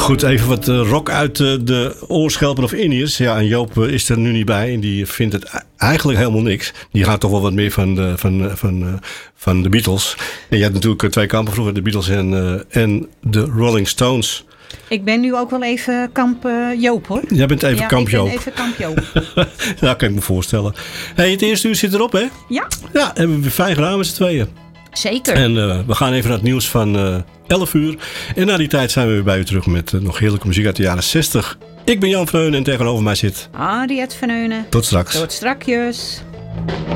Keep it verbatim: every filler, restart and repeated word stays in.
Goed, even wat uh, rock uit uh, de oorschelpen of Indiërs. Ja, en Joop uh, is er nu niet bij. En die vindt het eigenlijk helemaal niks. Die gaat toch wel wat meer van de, van, uh, van, uh, van de Beatles. En je had natuurlijk uh, twee kampen vroeger. De Beatles en, uh, en de Rolling Stones. Ik ben nu ook wel even kamp uh, Joop, hoor. Jij bent even ja, kamp Joop. ik ben even kamp Joop. Nou, kan ik me voorstellen. Hey, het eerste uur zit erop, hè? Ja. Ja, hebben we weer fijn gedaan met z'n tweeën. Zeker. En uh, we gaan even naar het nieuws van uh, elf uur. En na die tijd zijn we weer bij u terug met uh, nog heerlijke muziek uit de jaren zestig. Ik ben Jan Veunen en tegenover mij zit... Ariette van Eunen. Tot straks. Tot strakjes.